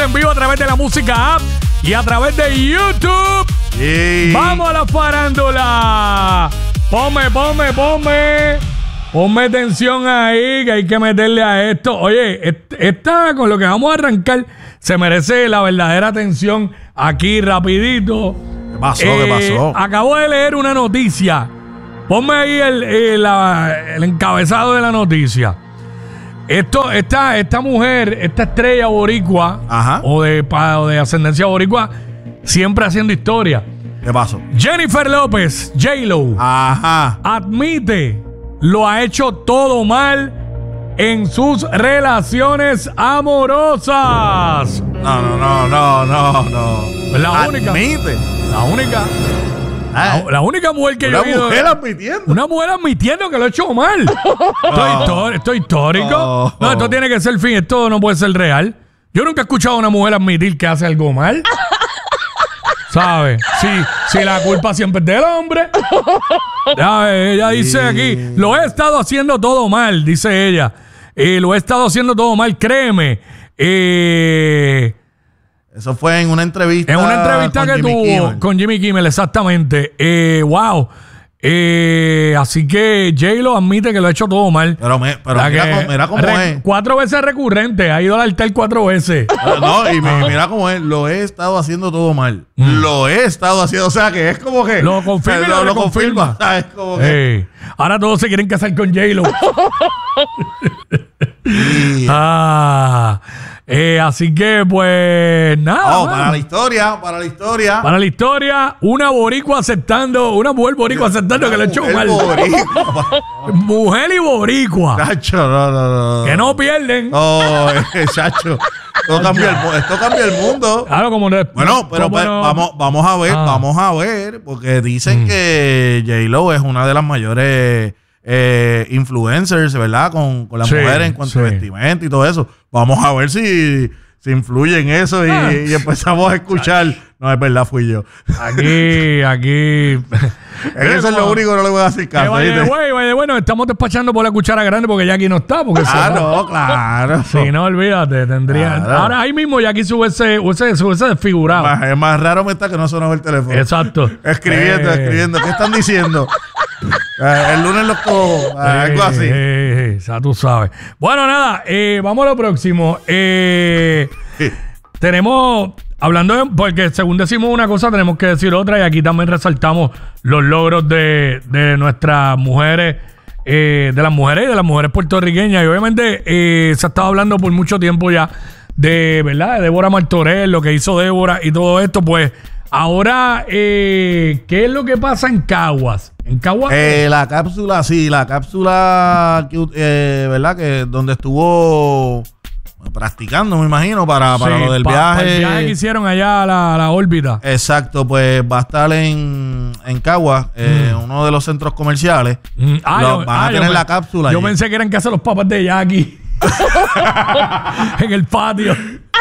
en vivo a través de la música app y a través de YouTube. Sí. ¡Vamos a la farándula! Ponme atención ahí, que hay que meterle a esto. Oye, esta con lo que vamos a arrancar se merece la verdadera atención aquí rapidito. ¿Qué pasó? ¿Qué pasó? Acabo de leer una noticia. Ponme ahí el encabezado de la noticia. Esta mujer, esta estrella boricua, Ajá. o de ascendencia boricua, siempre haciendo historia. ¿Qué pasó? Jennifer López, J-Lo, Ajá. admite lo ha hecho todo mal en sus relaciones amorosas. No. La única. Admite. La única mujer que yo he oído. Mujer admitiendo. Una mujer admitiendo que lo ha hecho mal. Esto es histórico. No, esto tiene que ser fin. Esto no puede ser real. Yo nunca he escuchado a una mujer admitir que hace algo mal. ¿Sabes? Si la culpa siempre es del hombre. Ella dice aquí, lo he estado haciendo todo mal, dice ella. Lo he estado haciendo todo mal, créeme. Eso fue en una entrevista. En una entrevista que tuvo con Jimmy Kimmel, exactamente. Wow. Así que J-Lo admite que lo ha hecho todo mal. Pero mira cómo es. 4 veces recurrente. Ha ido al altar 4 veces. Mira cómo es. Lo he estado haciendo todo mal. Lo he estado haciendo. O sea, que es como que... Lo confirma y lo confirma. Es como que... Ahora todos se quieren casar con J-Lo. Así que, pues, nada. Para la historia. Para la historia, una mujer boricua aceptando que lo echó mal. Mujer y boricua. Chacho, no. Que no pierden. Chacho. Esto cambia el mundo. Claro, Bueno, pero vamos a ver, porque dicen que J-Lo es una de las mayores influencers, ¿verdad? Con las mujeres en cuanto a vestimenta y todo eso. Vamos a ver si influye en eso y empezamos a escuchar. No, es verdad, fui yo. Aquí. Eso es lo único que no le voy a decir caso. Bueno, estamos despachando por la cuchara grande porque Jackie no está. Claro. Si no, olvídate, tendría. Claro. Ahora ahí mismo Jackie se hubiese desfigurado. Es más raro me está que no sonó el teléfono. Exacto. Escribiendo. ¿Qué están diciendo? El lunes los cojo. Algo así. Ya tú sabes. Bueno, nada. Vamos a lo próximo. Tenemos... porque según decimos una cosa, tenemos que decir otra, y aquí también resaltamos los logros de nuestras mujeres, de las mujeres puertorriqueñas. Y obviamente se ha estado hablando por mucho tiempo ya ¿verdad? De Débora Martorell, lo que hizo Débora y todo esto. Pues ahora, ¿qué es lo que pasa en Caguas? ¿En Caguas? La cápsula que, ¿verdad? Que donde estuvo... practicando, me imagino, para lo del viaje. Para el viaje que hicieron allá a la órbita. Exacto, pues va a estar en Caguas, uno de los centros comerciales. Van a tener la cápsula. Yo pensé que eran casa los papás de Jackie. En el patio.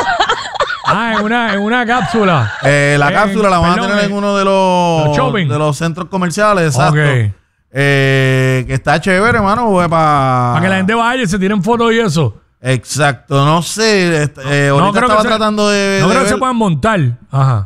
En una cápsula. La cápsula la van a tener en uno de los centros comerciales, exacto. Okay. Que está chévere, hermano, para que la gente vaya y se tiren fotos y eso. Exacto, no sé. Ahorita estaba tratando de. No creo que se puedan montar. Ajá.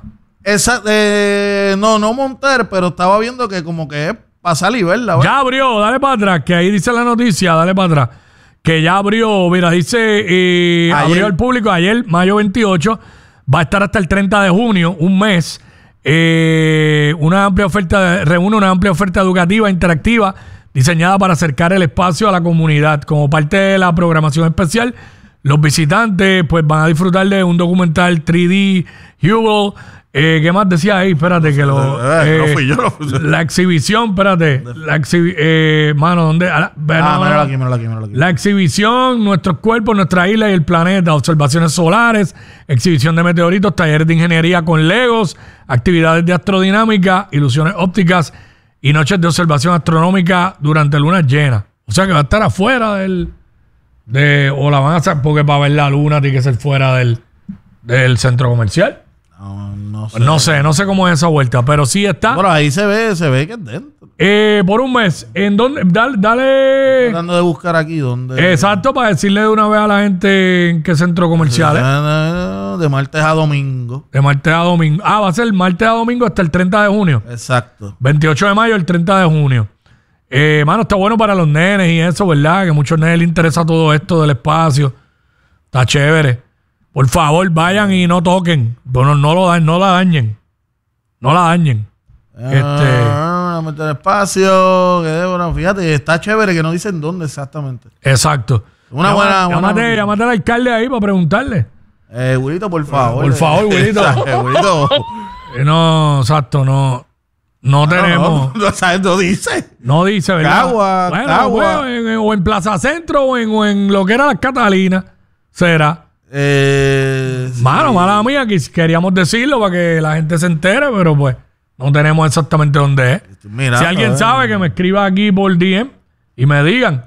No montar, pero estaba viendo que como que es para salir, ¿verdad? Ya abrió, dale para atrás, que ahí dice la noticia, dale para atrás. Que ya abrió, mira, dice, abrió al público ayer, mayo 28, va a estar hasta el 30 de junio, un mes. Reúne una amplia oferta educativa interactiva diseñada para acercar el espacio a la comunidad. Como parte de la programación especial, los visitantes pues van a disfrutar de un documental 3D Hugo. ¿Qué más decía ahí? Espérate, que lo... no fui yo. La exhibición, espérate. Mano, ¿dónde? Míralo aquí. La exhibición, nuestros cuerpos, nuestra isla y el planeta, observaciones solares, exhibición de meteoritos, talleres de ingeniería con Legos, actividades de astrodinámica, ilusiones ópticas y noches de observación astronómica durante lunas llenas. O sea que va a estar afuera o la van a hacer, porque para ver la luna tiene que ser fuera del centro comercial. No sé cómo es esa vuelta, pero sí está. Bueno, ahí se ve que es dentro. Por un mes. ¿En dónde? Dale. Tratando de buscar aquí dónde. Exacto, para decirle de una vez a la gente en qué centro comercial es. junio, de martes a domingo. De martes a domingo. Ah, va a ser martes a domingo hasta el 30 de junio. Exacto. 28 de mayo, el 30 de junio. Mano, está bueno para los nenes y eso, ¿verdad? Que a muchos nenes les interesa todo esto del espacio. Está chévere. Por favor, vayan y no toquen. Bueno, no la dañen. No la dañen. Meter espacio. Fíjate, está chévere que no dicen dónde exactamente. Exacto. Llámate al alcalde ahí para preguntarle. Wilito, por favor. Por favor, Wilito. Wilito. No, exacto, no tenemos. No dice. No dice, ¿verdad? Cagua, bueno, Cagua. O en Plaza Centro o en lo que era las Catalinas. Será. Sí. Mano, mala mía, que queríamos decirlo para que la gente se entere, pero pues no tenemos exactamente dónde es. Si alguien sabe, que me escriba aquí por DM y me digan.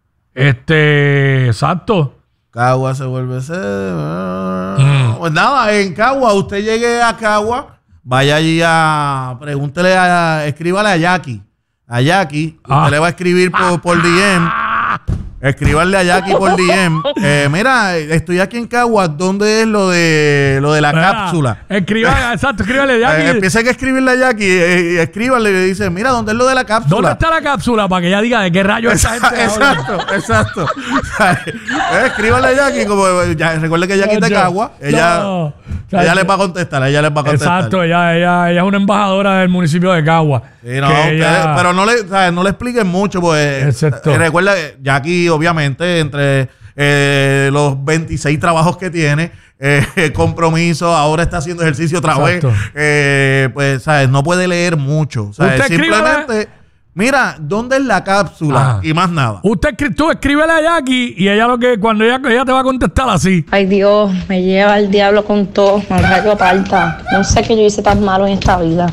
Exacto. Cagua se vuelve Pues nada, en Cagua, usted llegue a Cagua, vaya allí pregúntele escríbale a Jackie. A Jackie, usted le va a escribir por DM. Escríbanle a Jackie por DM. Mira, estoy aquí en Caguas. ¿Dónde es lo de la cápsula? Escríbale a Jackie. Empiecen a escribirle a Jackie y escríbanle y le dicen, mira, ¿dónde es lo de la cápsula? ¿Dónde está la cápsula? Para que ella diga de qué rayos esa gente Exacto. Escríbanle a Jackie. Recuerde que Jackie es de Caguas. Ella les va a contestar. Exacto, ella es una embajadora del municipio de Caguas. Sí, pero no le expliquen mucho, pues. Recuerda que Jackie, obviamente, entre los 26 trabajos que tiene, compromiso, ahora está haciendo ejercicio otra vez. Pues, ¿sabes? No puede leer mucho. ¿Sabes? Simplemente, mira, ¿dónde es la cápsula? Y más nada. Tú escríbele a Jackie y cuando ella te va a contestar así. Ay, Dios, me lleva el diablo con todo. Me rayo aparta. No sé qué yo hice tan malo en esta vida.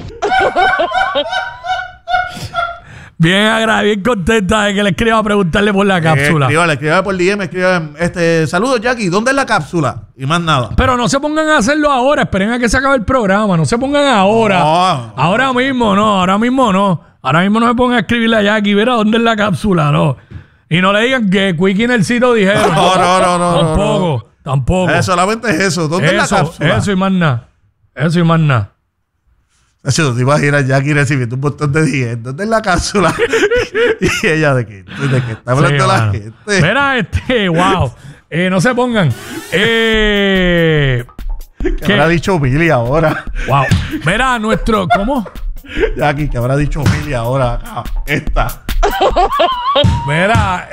Bien contenta de que le escriba a preguntarle por la cápsula. Escriba por DM, saludos, Jackie, ¿dónde es la cápsula? Y más nada. Pero no se pongan a hacerlo ahora, esperen a que se acabe el programa, no se pongan ahora. Ahora mismo no. Ahora mismo no se pongan a escribirle a Jackie, mira dónde es la cápsula, no. Y no le digan que Quickie en el sitio dijeron. No. Tampoco. Solamente es eso. ¿Dónde es la cápsula? Eso y más nada. Eso, te imaginas a Jackie recibiendo un montón de DM. ¿Dónde es la cápsula? Y ella, ¿de qué está hablando la gente? Mira, wow. No se pongan. ¿Qué habrá dicho Billy ahora? Wow. Mira, ¿cómo? Jackie, ¿qué habrá dicho Billy ahora? Esta. Mira,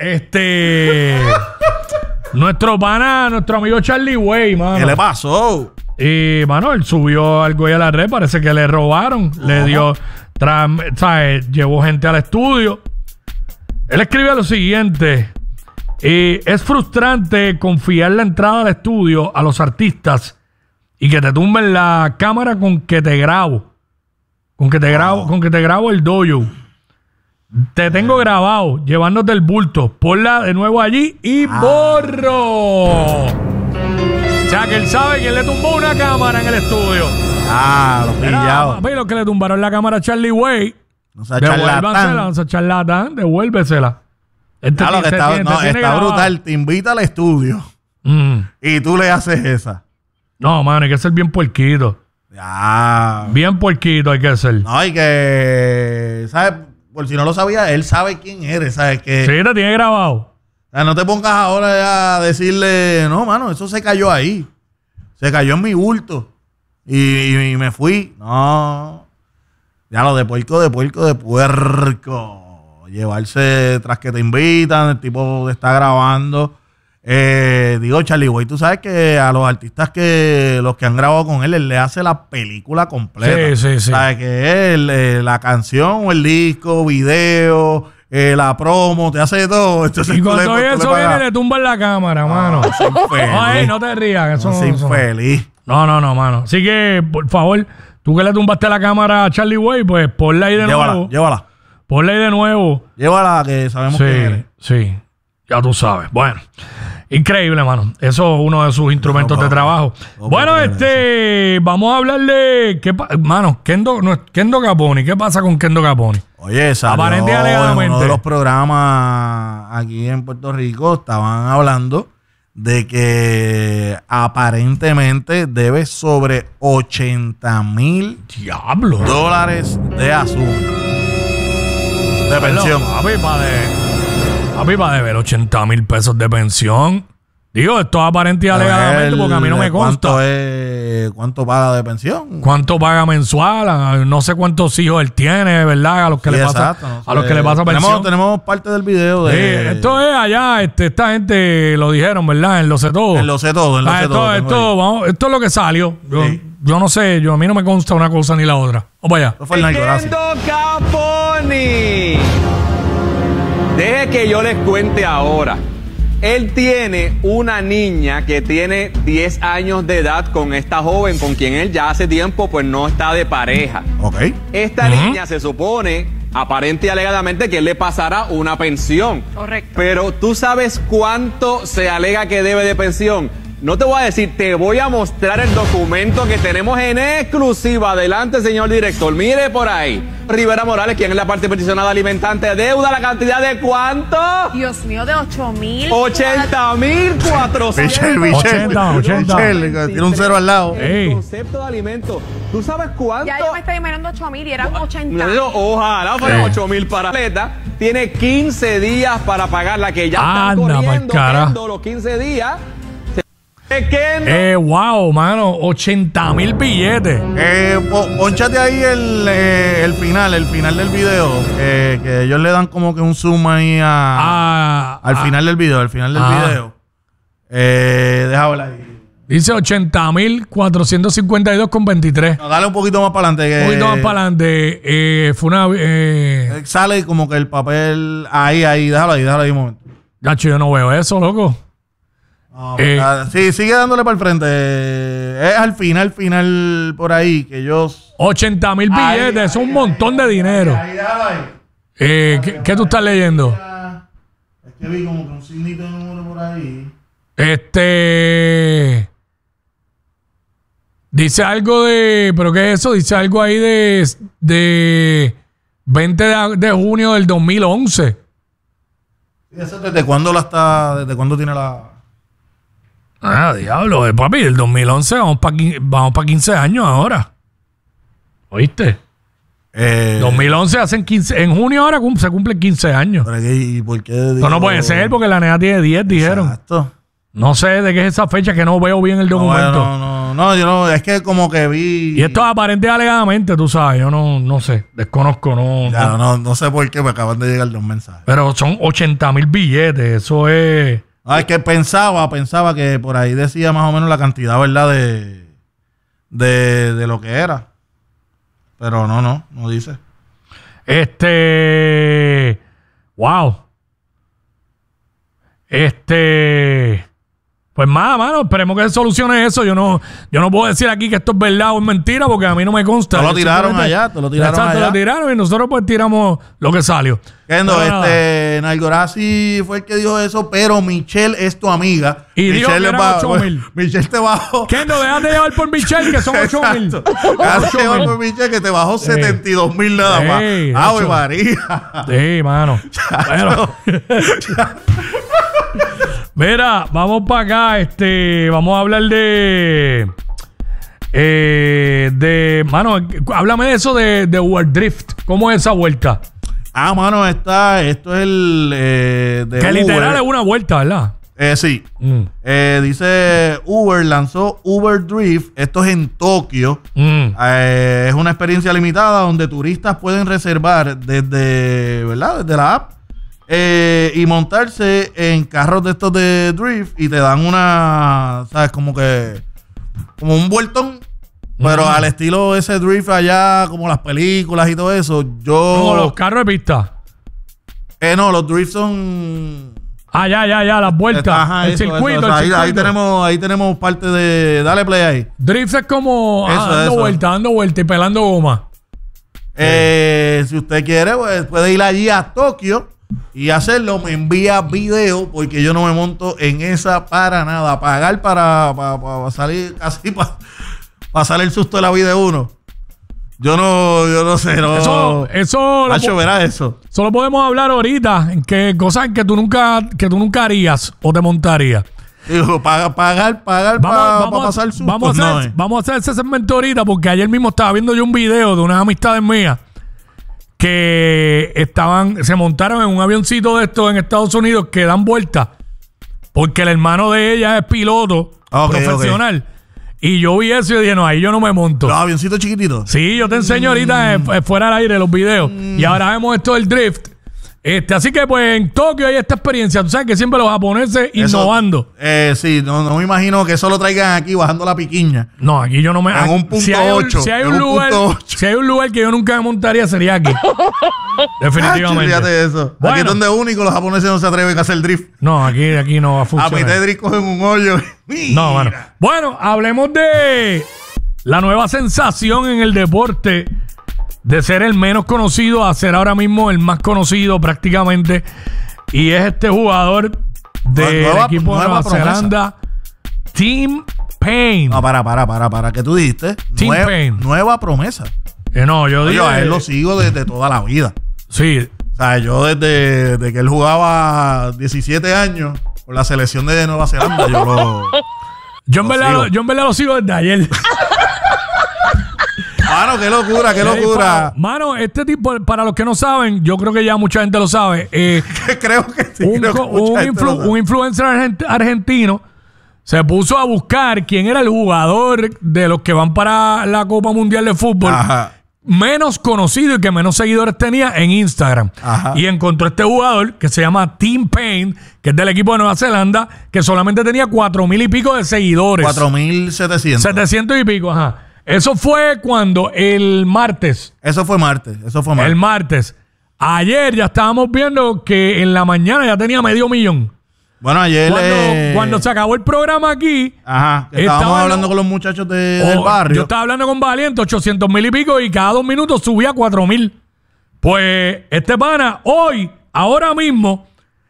nuestro amigo Charlie Way, mano. ¿Qué le pasó? Y, mano, él subió algo ahí a la red. Parece que le robaron. Le dio... llevó gente al estudio. Él escribe lo siguiente. Es frustrante confiar la entrada al estudio a los artistas y que te tumben la cámara con que te grabo. Con que te grabo el dojo. Te tengo grabado llevándote el bulto. Ponla de nuevo allí y borro. O sea, que él sabe que le tumbó una cámara en el estudio. Lo pillado. Los que le tumbaron la cámara a Charlie Way. No sea charlatán. Devuélvesela. Está brutal. Te invita al estudio. Y tú le haces esa. No, mano, hay que ser bien puerquito. Bien puerquito hay que ser. No, y que... ¿Sabes? Por si no lo sabía, él sabe quién eres. ¿Sabes? Que... Sí, te tiene grabado. O sea, no te pongas ahora a decirle, no, mano, eso se cayó ahí. Se cayó en mi bulto. Y me fui. No. Ya lo de puerco. Llevarse tras que te invitan, el tipo te está grabando. Charlie Way, tú sabes que a los artistas los que han grabado con él le hace la película completa. Sí. ¿Sabes? Que es la canción o el disco, video... la promo, te hace de todo. Entonces, y cuando eso viene, le tumban la cámara, mano. Ay, no te rías. Eso infeliz. No, mano. Así que, por favor, tú que le tumbaste la cámara a Charlie Way, pues ponla ahí de nuevo. Llévala. Ponla ahí de nuevo. Llévala, que sabemos que eres. Sí, ya tú sabes. Bueno, increíble, mano. Eso es uno de sus instrumentos de trabajo. Bueno, vamos a hablarle... Mano, Kendo Caponi. ¿Qué pasa con Kendo Caponi? Oye, aparentemente alegadamente, en uno de los programas aquí en Puerto Rico estaban hablando de que aparentemente debe sobre $80,000 de asumo de pensión. Papi, para deber 80,000 pesos de pensión. Digo, esto es aparente y alegadamente porque a mí no me consta. ¿Cuánto paga de pensión? ¿Cuánto paga mensual? No sé cuántos hijos él tiene, ¿verdad? A los que le pasa, no sé. A los que le pasa pensión. Tenemos parte del video de... Sí, esto es allá, esta gente lo dijeron, ¿verdad? En Lo Sé Todo. En Lo Sé Todo, esto es lo que salió. Yo no sé, a mí no me consta una cosa ni la otra. Vamos allá. Caponi. Deje que yo les cuente ahora. Él tiene una niña que tiene 10 años de edad con esta joven con quien él ya hace tiempo pues no está de pareja. Ok. Esta niña se supone, aparente y alegadamente, que él le pasará una pensión. Correcto. Pero ¿tú sabes cuánto se alega que debe de pensión? No te voy a decir, te voy a mostrar el documento que tenemos en exclusiva. Adelante, señor director. Mire por ahí. Rivera Morales, quien es la parte peticionada alimentante, deuda la cantidad de ¿cuánto? Dios mío, de 8,000. 80,400. 80. Tiene un cero al lado. El concepto de alimento. ¿Tú sabes cuánto? Ya yo me estoy imaginando 8,000 y eran 80. Ojalá fueran 8,000 para la atleta. Tiene 15 días para pagarla, que ya están corriendo los 15 días. Wow, mano, 80,000 billetes. Ponchate ahí el final del video, que ellos le dan como que un zoom ahí al final del video, déjalo ahí. Dice 80,452,23. No, dale un poquito más para adelante. Un poquito más para adelante. Fue una... sale como que el papel ahí, déjalo ahí un momento. Gacho, yo no veo eso, loco. No, sí, sigue dándole para el frente. Es al final por ahí que ellos... 80,000 billetes, es un montón de dinero. ¿Qué tú estás leyendo? Es que vi como que un signito de número por ahí. Dice algo de... ¿Pero qué es eso? Dice algo ahí de 20 de junio del 2011. ¿Desde cuándo tiene la...? Diablo, papi, del 2011 vamos para 15 años ahora. ¿Oíste? 2011 hacen 15... En junio ahora se cumplen 15 años. ¿Y por qué? No puede ser porque la nena tiene 10, dijeron. Exacto. No sé de qué es esa fecha que no veo bien el documento. No, yo no, es que como que vi... Y esto es aparente alegadamente, tú sabes, yo no sé, desconozco, no sé por qué me acaban de llegar los mensajes. Pero son 80,000 billetes, eso es... Es que pensaba que por ahí decía más o menos la cantidad, ¿verdad? De lo que era. Pero no dice. Wow. Pues nada, mano, esperemos que se solucione eso. Yo no puedo decir aquí que esto es verdad o es mentira porque a mí no me consta. Te lo tiraron allá. Te lo tiraron y nosotros pues tiramos lo que salió. Kendo, Nalgorazi fue el que dijo eso, pero Michelle es tu amiga. Y dijo que eran 8,000. Michelle te bajó. Kendo, déjate llevar por Michelle, que son 8,000. Déjate llevar por Michelle, que te bajó 72,000 nada más. ¡Ave María! Sí, mano. Mira, vamos para acá. Vamos a hablar mano, háblame de eso de Overdrift. ¿Cómo es esa vuelta? Mano, esto es el de que Uber. literal es una vuelta, ¿verdad? Sí. Dice Uber lanzó Uber Drift. Esto es en Tokio. Es una experiencia limitada donde turistas pueden reservar desde la app y montarse en carros de estos de drift y te dan una, ¿sabes? Como un vueltón. Pero al estilo ese drift allá, como las películas y todo eso, Como los carros de pista. No, los drifts son... Ya, las vueltas. El circuito. Ahí tenemos parte de... Dale play ahí. Drift es como dando vuelta y pelando goma. Si usted quiere, pues puede ir allí a Tokio y hacerlo. Me envía video porque yo no me monto en esa para nada. Pagar para salir casi para pasar el susto de la vida de uno. Yo no sé, no. Eso verá eso. Solo podemos hablar ahorita en que cosas que tú nunca harías o te montarías. Digo, pagar para pasar el susto. Vamos a hacer ese segmento ahorita porque ayer mismo estaba viendo yo un video de unas amistades mías que se montaron en un avioncito de estos en Estados Unidos que dan vueltas porque el hermano de ella es piloto profesional. Y yo vi eso y dije, no, ahí yo no me monto. ¿Los avioncitos chiquititos? Sí, yo te enseño ahorita fuera al aire los videos. Y ahora vemos esto del drift. Así que pues en Tokio hay esta experiencia. Tú sabes que siempre los japoneses innovando. Sí, no me imagino que eso lo traigan aquí bajando la piquiña. No, aquí yo no me... En un punto 8. Si hay un lugar que yo nunca me montaría sería aquí. Definitivamente. Fíjate eso. Bueno, aquí es donde único los japoneses no se atreven a hacer drift. No, aquí no va a funcionar. A mitad de drift cogen un hoyo. No, mano. Bueno, hablemos de la nueva sensación en el deporte. De ser el menos conocido a ser ahora mismo el más conocido prácticamente. Y es este jugador del equipo de Nueva Zelanda, Tim Paine. No, para. ¿Qué tú dijiste? Tim Paine. Nueva promesa. No, yo digo... a él lo sigo desde toda la vida. Sí. O sea, yo desde que él jugaba 17 años con la selección de Nueva Zelanda, yo en verdad lo sigo desde ayer. Mano, qué locura. Mano, este tipo, para los que no saben, yo creo que ya mucha gente lo sabe. Creo que sí. Un influencer argentino se puso a buscar quién era el jugador de los que van para la Copa Mundial de Fútbol menos conocido y que menos seguidores tenía en Instagram. Y encontró este jugador que se llama Tim Paine, que es del equipo de Nueva Zelanda, que solamente tenía 4,000 y pico de seguidores. 4,700. 700 y pico, Eso fue cuando el martes. Eso fue martes. El martes. Ayer ya estábamos viendo que en la mañana ya tenía 500,000. Bueno, ayer... Cuando se acabó el programa aquí... estábamos hablando con los muchachos del barrio. Yo estaba hablando con Valiente, 800,000 y pico, y cada 2 minutos subía 4,000. Pues este pana hoy, ahora mismo,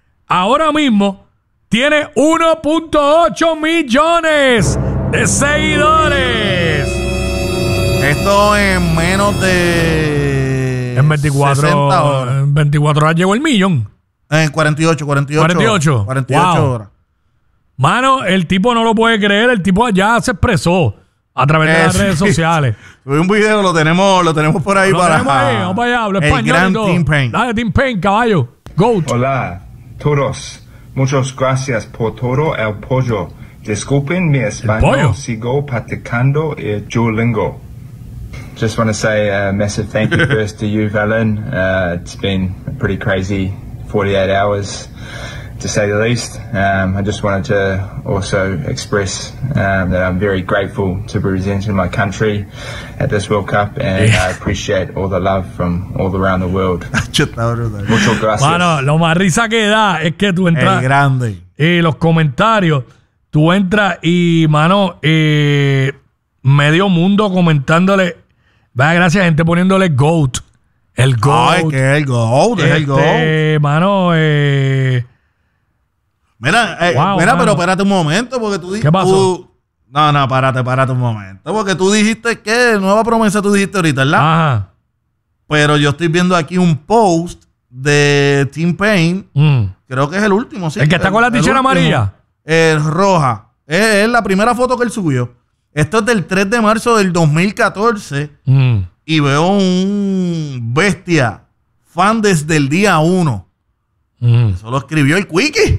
tiene 1.8 millones de seguidores. Esto en menos de... En 24 horas. En 24 horas llegó el millón. En 48 wow. horas. Mano, el tipo no lo puede creer. El tipo ya se expresó a través de las redes sociales. Subí un video, lo tenemos por ahí vamos para allá, hablo español. El gran Tim Paine. Dale, Tim Paine, caballo. Goat. Hola, todos. Muchas gracias por todo el apoyo. Disculpen mi español. Sigo practicando el Duolingo. Just want to say a massive thank you first to you, Valen. It's been a pretty crazy 48 hours, to say the least. I just wanted to also express that I'm very grateful to be representing my country at this World Cup, and I appreciate all the love from all around the world. Muchas gracias. Mano, lo más risa que da es que tú entras... El grande. Y los comentarios, tú entras y, mano, medio mundo comentándole... Vaya, gracias, gente poniéndole GOAT. El GOAT. Ay, que es el GOAT, es el GOAT. Mano, Mira, pero espérate un momento, porque tú dijiste... ¿Qué pasó? No, párate un momento. Porque tú dijiste que nueva promesa tú dijiste ahorita, ¿verdad? Ajá. Pero yo estoy viendo aquí un post de Tim Paine. Creo que es el último, sí. ¿El que está con la tichera amarilla? Roja. Es la primera foto que él subió. Esto es del 3 de marzo del 2014. Y veo un bestia fan desde el día 1. Eso lo escribió el Quickie.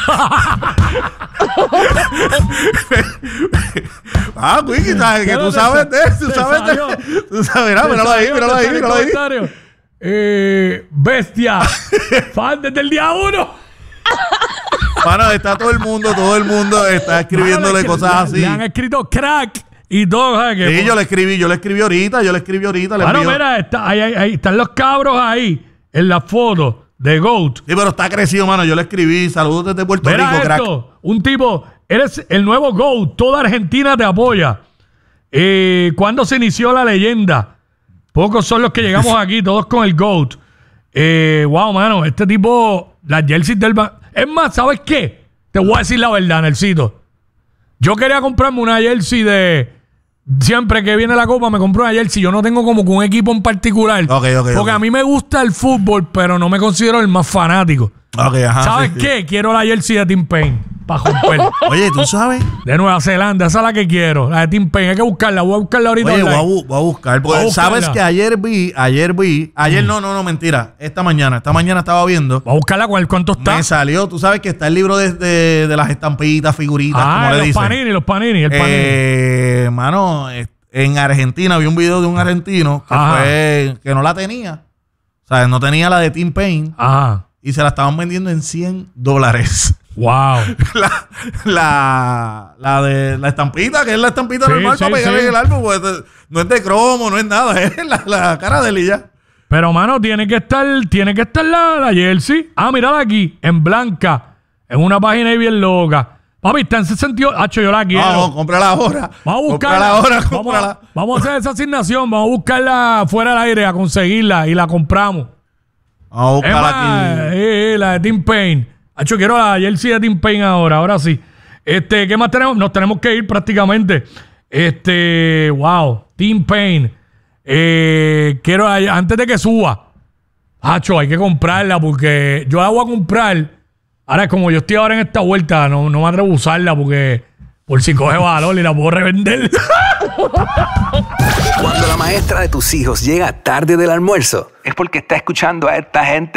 Quickie, ¿sabes? Que tú sabes de eso. Tú sabes, míralo ahí. Bestia. Fan desde el día 1. Mano, está todo el mundo está escribiéndole cosas así. Le han escrito crack y todo. ¿Sabes qué? Sí, yo le escribí ahorita. Bueno, mira, ahí están los cabros ahí en la foto de GOAT. Sí, pero está crecido, mano. Yo le escribí, saludos desde Puerto Rico, crack. Un tipo, eres el nuevo GOAT. Toda Argentina te apoya. ¿Cuándo se inició la leyenda? Pocos son los que llegamos aquí, todos con el GOAT. Wow, mano, este tipo, las jerseys del... Es más, ¿sabes qué? Te voy a decir la verdad, Nelsito. Yo quería comprarme una jersey de... Siempre que viene la Copa me compro una jersey. Yo no tengo como un equipo en particular. Porque a mí me gusta el fútbol, pero no me considero el más fanático. ¿Sabes qué? Quiero la jersey de Tim Paine. para romper. Oye, ¿tú sabes? De Nueva Zelanda, esa es la que quiero. La de Tim Payne, hay que buscarla. Voy a buscarla ahorita. Oye, voy a buscar. Porque sabes que ayer no, mentira. Esta mañana estaba viendo. Voy a buscarla con cuánto está. Me salió, tú sabes que está el libro de las estampitas, figuritas, como le dicen. Los panini, el panini. Mano, en Argentina vi un video de un argentino que no la tenía. O sea, no tenía la de Tim Payne. Ajá. Y se la estaban vendiendo en $100. Wow. La de la estampita, que es la estampita normal para pegarle en el álbum, pues, no es de cromo, no es nada, es la cara de él ya. Pero, mano, tiene que estar la jersey. Ah, mírala aquí, en blanca, en una página ahí bien loca. Papi, está en 68. Hacho, yo la quiero. Vamos, cómprala ahora. Vamos a buscarla. Vamos a hacer esa asignación. Vamos a buscarla fuera del aire, a conseguirla y la compramos. Vamos a buscarla aquí. La de Tim Payne. Hacho, quiero la jersey de Tim Payne ahora sí. ¿Qué más tenemos? Nos tenemos que ir prácticamente. Wow, Tim Payne. Quiero, antes de que suba, Hacho, hay que comprarla porque yo la voy a comprar. Ahora, como yo estoy ahora en esta vuelta, no me atrevo a usarla porque por si coge valor y la puedo revender. Cuando la maestra de tus hijos llega tarde del almuerzo, es porque está escuchando a esta gente.